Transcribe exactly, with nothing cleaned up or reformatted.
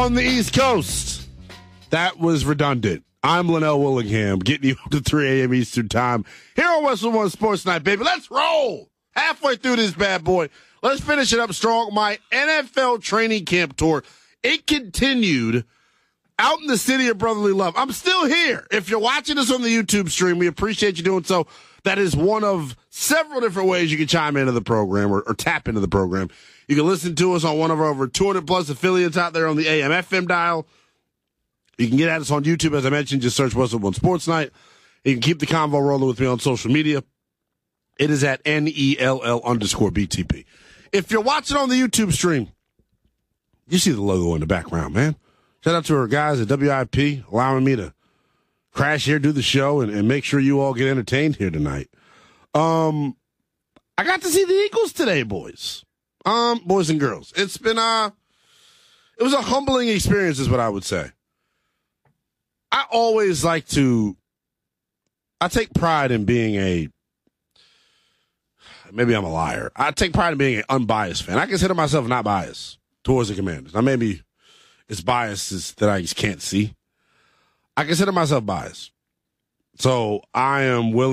on the East Coast. That was redundant. I'm Linnell Willingham, getting you up to three a.m. Eastern time here on Westwood One Sports Night, baby. Let's roll. Halfway through this bad boy. Let's finish it up strong. My N F L training camp tour, it continued out in the city of brotherly love. I'm still here. If you're watching us on the YouTube stream, we appreciate you doing so. That is one of several different ways you can chime into the program or, or tap into the program. You can listen to us on one of our over two hundred plus affiliates out there on the A M F M dial. You can get at us on YouTube, as I mentioned. Just search Westwood One Sports Night. You can keep the convo rolling with me on social media. It is at N E L L underscore B T P. If you're watching on the YouTube stream, you see the logo in the background, man. Shout out to our guys at W I P allowing me to crash here, do the show, and, and make sure you all get entertained here tonight. Um, I got to see the Eagles today, boys. Um, boys and girls. It's been uh it was a humbling experience, is what I would say. I always like to I take pride in being a maybe I'm a liar. I take pride in being an unbiased fan. I consider myself not biased towards the Commanders. Now maybe it's biases that I just can't see. I consider myself biased. So I am willing